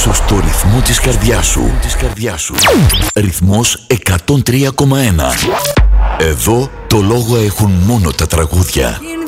ίσως το ρυθμό της καρδιάς σου. Ρυθμός 103,1. Εδώ το λόγο έχουν μόνο τα τραγούδια.